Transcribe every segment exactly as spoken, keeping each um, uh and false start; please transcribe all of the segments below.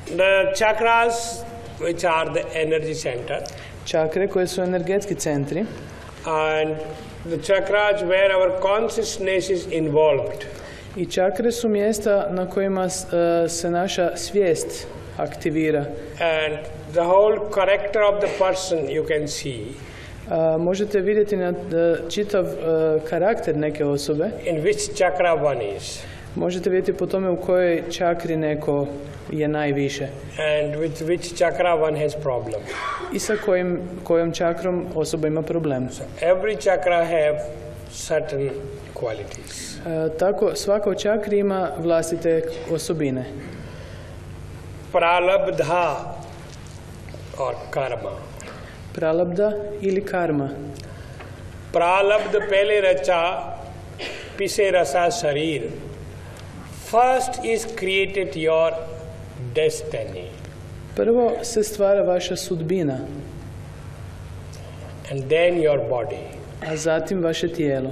The chakras, which are the energy center, čakre koje su energetski centri, and the chakras where our consciousness is involved. I čakre su mjesta na kojima uh, se naša svijest aktivira. And the whole character of the person you can see. Uh, možete vidjeti na uh, čitav uh, karakter neke osobe. In which chakra one is. Možete vidjeti po tome u kojoj čakri neko je najviše. And with which chakra one has problem. I sa kojim, kojom čakrom osoba ima problem. So every chakra have certain qualities. Uh, tako svaka od čakri ima vlastite osobine. Pralabdha or karma. Pralabdha ili karma. Pralabdha pele racha pise rasa sharir. First is created your destiny. Prvo se stvara vaša sudbina. And then your body. A zatim vaše tijelo.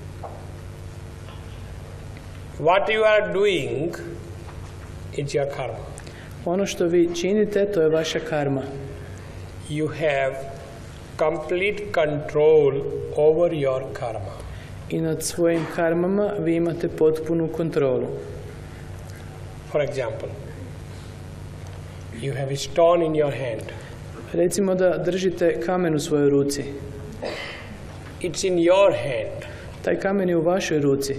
What you are doing is your karma. Ono što vi činite, to je vaša karma. You have complete control over your karma. I nad svojim karmama vi imate potpunu kontrolu. For example, you have a stone in your hand. Recimo da držite kamen u svojoj ruci. It's in your hand. Taj kamen je u vašoj ruci.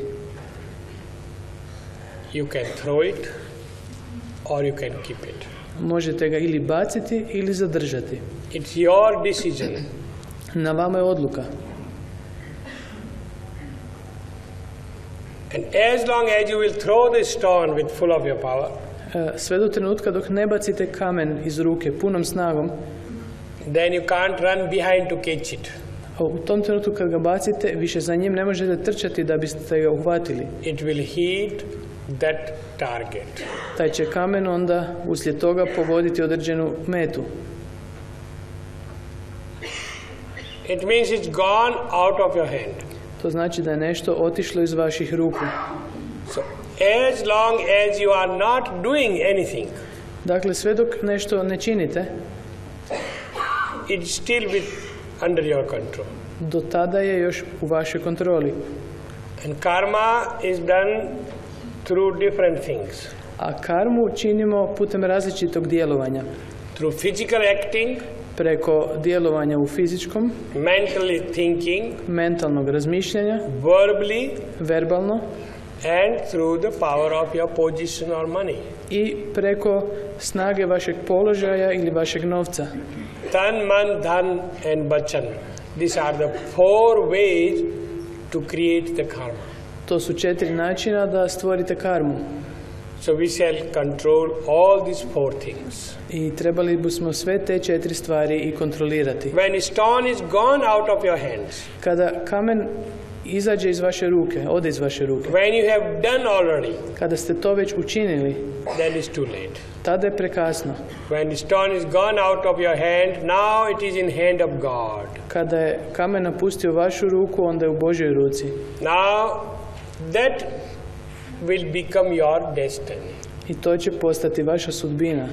You can throw it or you can keep it. Možete ga ili baciti ili zadržati. It's your decision. Na vama je odluka. And as long as you will throw the stone with full of your power, sve do trenutka dok ne bacite kamen iz ruke punom snagom, then you can't run behind to catch it. U tom trenutku kad ga bacite, više za njim ne možete trčati da biste ga uhvatili. It will hit that target. Taj će kamen onda uslijed toga pogoditi određenu metu. It means it's gone out of your hand. To znači da je nešto otišlo iz vaših ruku. So, as long as you are not doing anything, dakle, sve dok nešto ne činite, it's still with under your control. Do tada je još u vašoj kontroli. And karma is done through different things. A karmu činimo putem različitog djelovanja. Through physical acting, preko djelovanja u fizičkom, mentally thinking, mentalnog razmišljanja, verbally, verbalno, and through the power of your position or money. I preko snage vašeg položaja ili vašeg novca. Tan, man, dhan and bachan. These are the four ways to create the karma. To su četiri načina da stvorite karmu. So we shall control all these four things. I trebali bismo sve te četiri stvari i kontrolirati. When a stone is gone out of your hands, kada kamen izađe iz vaše ruke, ode iz vaše ruke, when you have done already, kada ste to već učinili, then it's too late. Tada je prekasno. When the stone is gone out of your hand, now it is in hand of God. Kada je kamen napustio vašu ruku, onda je u Božjoj ruci. Now that will become your destiny. I to će postati vaša sudbina.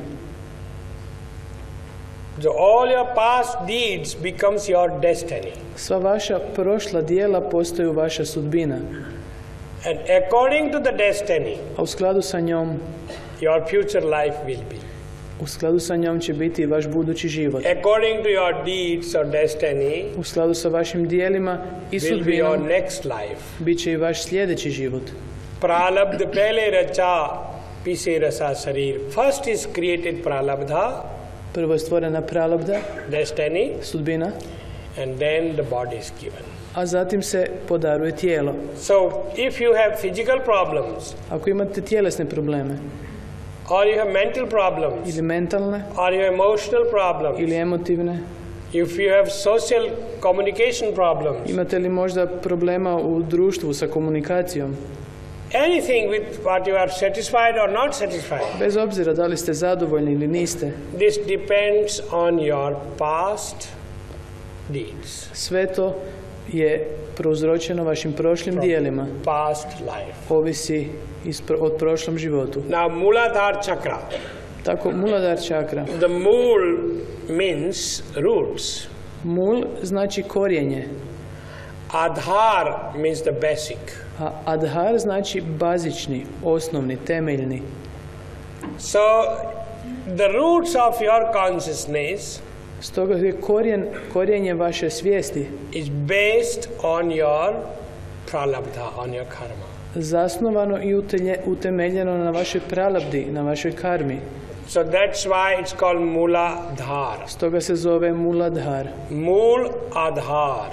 So all your past deeds becomes your destiny. Sva vaša prošla djela postaju vaša sudbina. And according to the destiny, a u skladu sa njom, your future life will be. U skladu sa njom će biti i vaš budući život. According to your deeds or destiny, u skladu sa vašim dijelima i sudbinom, will be your next life. Bit će i vaš sljedeći život. Pralabdha pele racha pise rasa sharir. First is created pralabdha. Prvo je stvorena pralabdha, destiny, sudbina, and then the body is given. A zatim se podaruje tijelo. So, if you have physical problems, ako imate tjelesne probleme, or you have mental problems, ili mentalne, or you have emotional problems, ili emotivne, if you have social communication problems, imate li možda problema u društvu sa komunikacijom, anything with what you are satisfied or not satisfied, bez obzira da li ste zadovoljni ili niste, this depends on your past deeds. Sve to je prouzročeno vašim prošlim dijelima. Past life. Ovisi od prošlom životu. Now Muladhara chakra. Tako Muladhara čakra. The mool means roots. Mul znači korijenje, Adhar means the basic. a Adhar znači bazični, osnovni, temeljni. So the roots of your consciousness Stoga je korijen, korijenje vaše svijesti is based on your pralabdha, on your karma. zasnovano i utelje, utemeljeno na vašoj pralabdi, na vašoj karmi. So that's why it's called Muladhar. Stoga se zove Muladhar. Mool Adhar.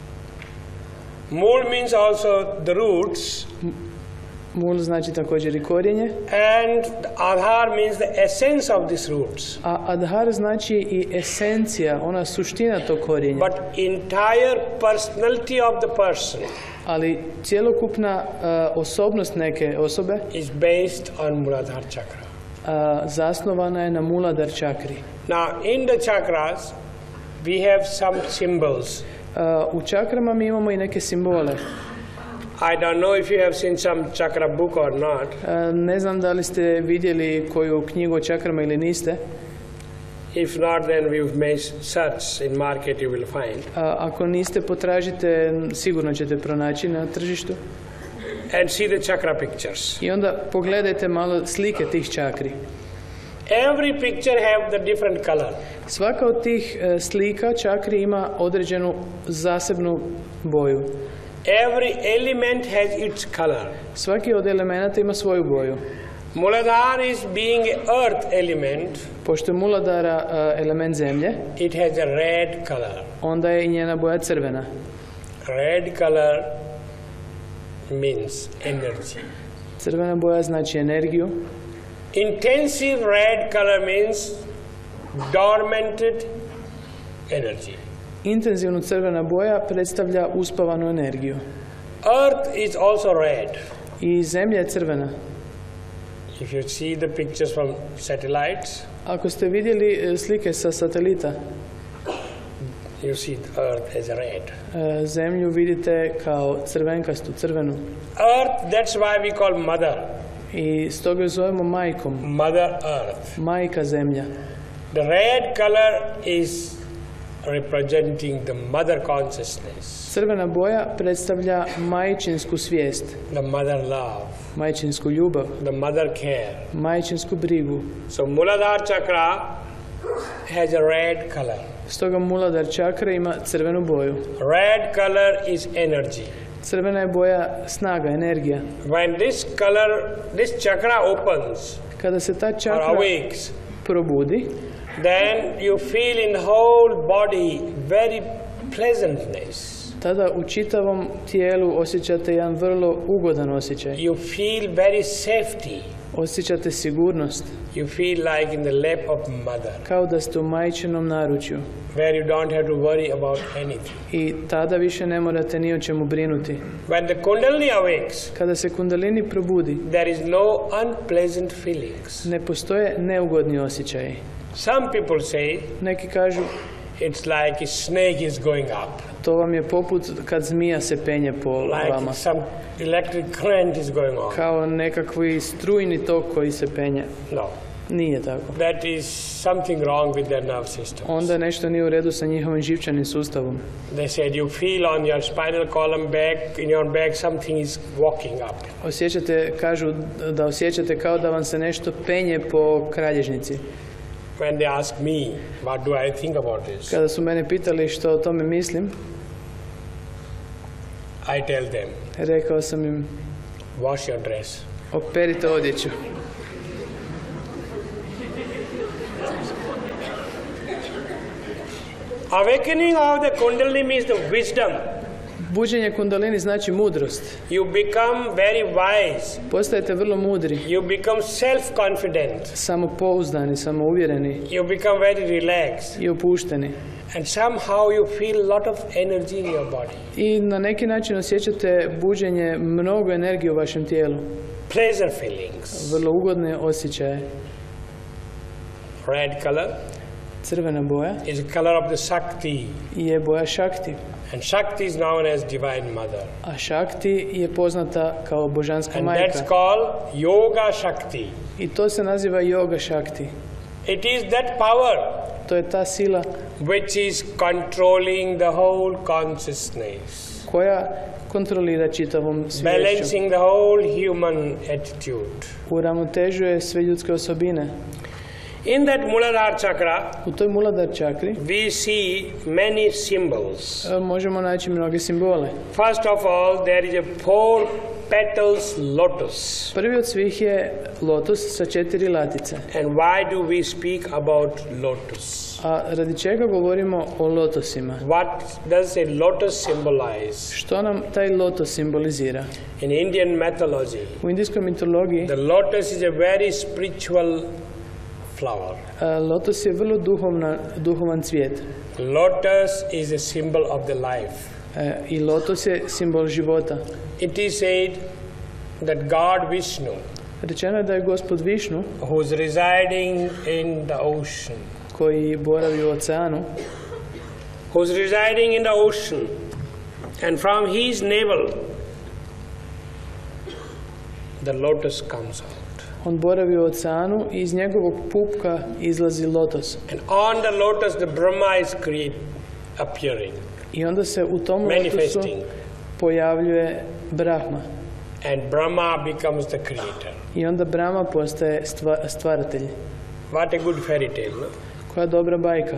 Mool means also the roots, Mul znači također i korijenje, and Adhar means the essence of these roots. a Adhar znači i esencija, ona suština tog korijenja. But entire personality of the person Ali cjelokupna uh, osobnost neke osobe is based on Muladhara chakra. uh, zasnovana je na Muladhara čakri. Now, in the chakras, we have some symbols. Uh, u čakrama mi imamo i neke simbole. I don't know if you have seen some chakra book or not. Uh, ne znam da li ste vidjeli koju knjigu o čakrama ili niste. If not, then we've made search in market, you will find. Uh, ako niste, potražite, sigurno ćete pronaći na tržištu. And see the chakra pictures. I onda pogledajte malo slike tih čakri. Every picture have the different color. Svaka od tih uh, slika čakri ima određenu zasebnu boju. Every element has its color. Svaki od elemenata ima svoju boju. Muladhara is being an earth element. Pošto je Muladhara uh, element zemlje, It has a red color. onda je i njena boja crvena. Red color means energy. Crvena boja znači energiju. Intensive red color means dormanted energy. Intenzivno crvena boja predstavlja uspavanu energiju. Earth is also red. I zemlja je crvena. If you see the pictures from satellites, Ako ste vidjeli e, slike sa satelita, you see the earth as red. e, zemlju vidite kao crvenkastu, crvenu. Earth, that's why we call mother. I stoga ju zovemo majkom, Mother Earth. majka zemlja. The red color is representing the mother consciousness, Crvena boja predstavlja majčinsku svijest, the mother love, majčinsku ljubav, the mother care. majčinsku brigu. So Muladhara chakra has a red color. Stoga Muladhara čakra ima crvenu boju. Red color is energy. Crvena je boja snaga, energija. When this color, this chakra opens Kada se ta or čakra awakes, probudi, then you feel in the whole body very pleasantness. tada u čitavom tijelu osjećate jedan vrlo ugodan osjećaj. You feel very safety. Osjećate sigurnost, You feel like in the lap of mother, kao da ste u majčinom naručju. where you don't have to worry about anything. I tada više ne morate ni o čemu brinuti. When the Kundalini awakes, Kada se kundalini probudi, there is no unpleasant feelings. ne postoje neugodni osjećaji. Some people say Neki kažu, it's like a snake is going up, to vam je poput kad zmija se penje po vama. like some electric current is going on. Kao nekakvi strujni tok koji se penje. No, Nije tako. that is something wrong with their nerve system. Onda nešto nije u redu sa njihovim živčanim sustavom. They said you feel on your spinal column back, in your back, something is walking up. Osjećate, kažu da osjećate kao da vam se nešto penje po kralježnici. When they ask me, what do I think about this? Kada su mene pitali što o tome mislim, I tell them, rekao sam im, wash your dress. operite odjeću. Awakening of the Kundalini means the wisdom. Buđenje kundalini znači mudrost. You become very wise. Postajete vrlo mudri, You become self-confident. samopouzdani, samouvjereni You become very relaxed. i opušteni. And somehow you feel a lot of energy in your body. I na neki način osjećate buđenje, mnogo energije u vašem tijelu. Pleasure feelings. Vrlo ugodne osjećaje. Red color. crvena boja, is the color of the Shakti. je boja Shakti. And Shakti is known as Divine Mother. A Shakti je poznata kao božanska And majka. that's called Yoga Shakti. I to se naziva Yoga Shakti. It is that power To je ta sila which is controlling the whole consciousness, koja kontrolira čitavom sviješću. balancing the whole human attitude. Uravnotežuje sve ljudske osobine. In that Muladhara chakra, U toj Muladhara čakri we see many symbols. e, možemo naći mnoge simbole. First of all, there is a four petals lotus. Prvi od svih je lotos sa četiri latice. And why do we speak about lotus? A radi čega govorimo o lotosima? What does a lotus symbolize? Što nam taj lotos simbolizira? In Indian mythology, U indijskoj mitologiji the lotus is a very spiritual flower. e, lotos je vrlo duhovna, duhovan cvijet. Lotus is a symbol of the life. E, I lotos je simbol života. It is said that God Vishnu, Rečeno je da je gospod Višnu, who is residing in the ocean, koji boravi u oceanu, who is residing in the ocean, and from his navel, the lotus comes out. on boravi u oceanu i iz njegovog pupka izlazi lotos. And on the lotus, the Brahma is create, appearing, I onda se u tom lotosu manifesting, pojavljuje Brahma. and Brahma becomes the creator. I onda Brahma postaje stva- stvaratelj. What a good fairy tale, no? Koja dobra bajka.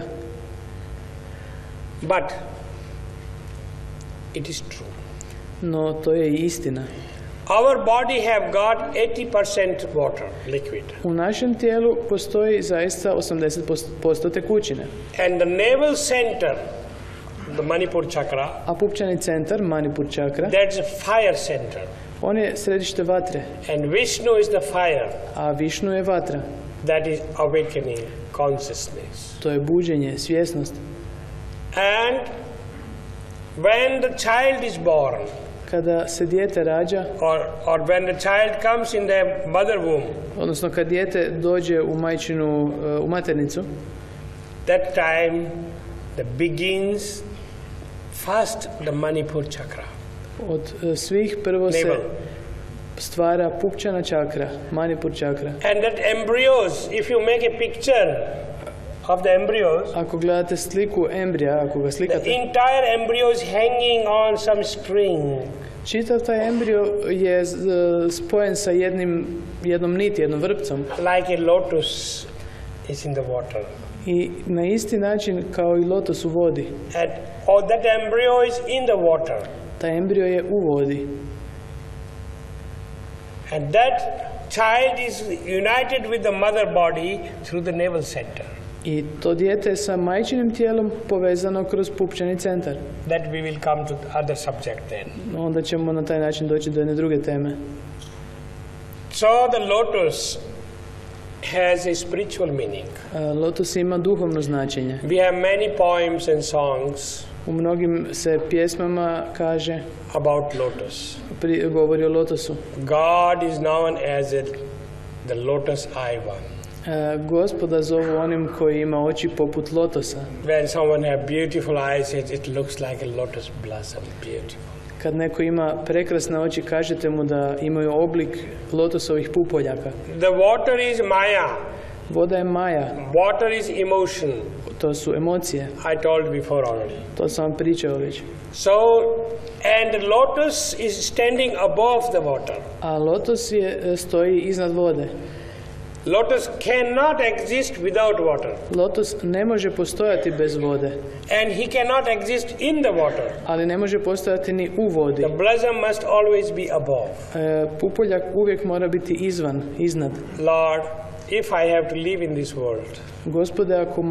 But it is true. No to je i istina. Our body have got eighty percent water, liquid, U našem tijelu postoji zaista osamdeset posto tekućine. and the navel center, the Manipur chakra, A pupčani centar, Manipur čakra, that's a fire center, on je središte vatre. and Vishnu is the fire A Višnu je vatra. that is awakening consciousness. To je buđenje, svjesnost. And when the child is born, Kada se dijete rađa, or, or when the child comes in the mother womb, odnosno kad dijete dođe u majčinu, e, u maternicu, that time the begins first the Manipur chakra, od e, svih prvo se navel. stvara pupčana čakra, Manipur čakra. And that embryos, if you make a picture of the embryos, Ako gledate sliku embrija, ako ga the slikate, entire embryo is hanging on some string. čitav taj embrio je e, spojen sa jednim, jednom niti, jednom vrpcom. Like a lotus is in the water. I na isti način kao i lotos u vodi. And or that embryo is in the water. Taj embrio je u vodi. And that child is united with the mother body through the navel center. I to dijete je sa majčinim tijelom povezano kroz pupčani centar. That we will come to the other subject then. Onda ćemo na taj način doći do jedne druge teme. So the lotus has a spiritual meaning. E, Lotos ima duhovno značenje. We have many poems and songs U mnogim se pjesmama kaže, about lotus. pri, govori o lotosu. God is known as a, the lotus eye one. E, Gospoda zovu onim koji ima oči poput lotosa. When someone have beautiful eyes, it, it looks like a lotus blossom, beautiful. Kad neko ima prekrasne oči, kažete mu da imaju oblik lotosovih pupoljaka. The water is Maya. Voda je maja, Water is emotion. to su emocije. I told before already. To sam vam pričao već. So, and the lotus is standing above the water. A lotos je, e, stoji iznad vode. Lotus cannot exist without water. Lotos ne može postojati bez vode, And he cannot exist in the water. ali ne može postojati ni u vodi. The blossom must always be above. E, pupoljak uvijek mora biti izvan, iznad. Lord, if I have to live in this world, Gospode, ako